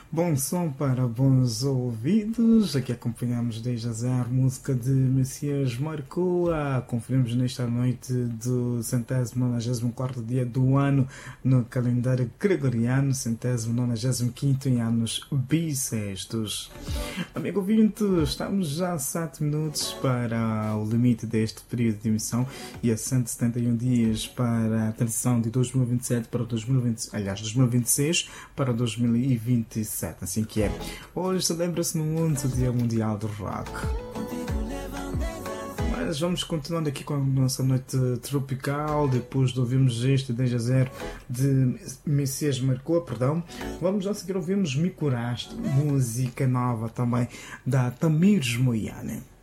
Bom som para bons ouvidos. Aqui acompanhamos desde a zero música de Messias Marcoa. Conferimos nesta noite do 194º dia do ano no calendário gregoriano, 195º em anos bissextos. Amigo ouvinte, estamos já a 7 minutos para o limite deste período de emissão e a 171 dias para a transição de 2027 para 2026 para 2027. Assim que é. Hoje celebra-se no mundo o Dia Mundial do Rock. Mas vamos continuando aqui com a nossa noite tropical. Depois de ouvirmos este 10 a 0 de Messias Marcoa, perdão, vamos a seguir ouvirmos Me Curaste, música nova também da Tamires Moiane.